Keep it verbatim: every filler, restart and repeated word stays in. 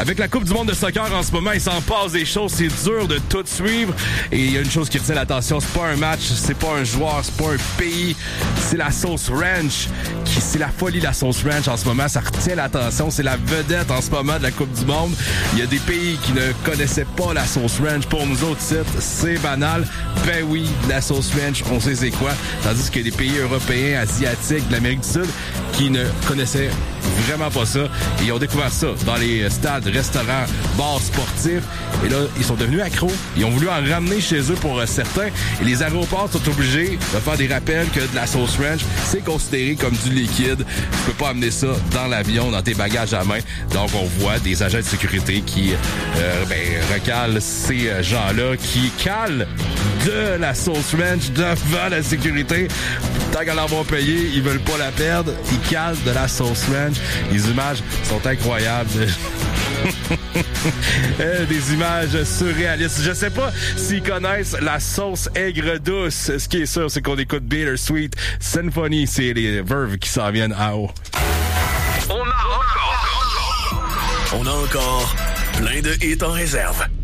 Avec la Coupe du monde de soccer en ce moment, il s'en passe des choses, c'est dur de tout suivre. Et il y a une chose qui retient l'attention, c'est pas un match, c'est pas un joueur, c'est pas un pays, c'est la sauce ranch. Qui, c'est la folie, la sauce ranch en ce moment, ça retient l'attention, c'est la vedette en ce moment de la Coupe du monde. Il y a des pays qui ne connaissaient pas la sauce ranch. Pour nous autres, c'est banal. Ben oui, la sauce ranch, on sait c'est quoi. Tandis qu'il y a des pays européens, asiatiques, de l'Amérique du Sud qui ne connaissaient vraiment pas ça. Et ils ont découvert ça dans les stades, restaurants, bars sportifs. Et là, ils sont devenus accros. Ils ont voulu en ramener chez eux pour euh, certains. Et les aéroports sont obligés de faire des rappels que de la sauce ranch, c'est considéré comme du liquide. Tu peux pas amener ça dans l'avion, dans tes bagages à main. Donc, on voit des agents de sécurité qui euh, ben, recalent ces gens-là, qui calent de la sauce ranch devant la sécurité. Tant qu'à l'avoir payé, ils veulent pas la perdre. Ils calent de la sauce ranch. Les images sont incroyables. Des images surréalistes. Je sais pas s'ils connaissent la sauce aigre douce. Ce qui est sûr, c'est qu'on écoute Bittersweet Symphony. C'est les Verve qui s'en viennent à haut. On a encore... On a encore plein de hits en réserve.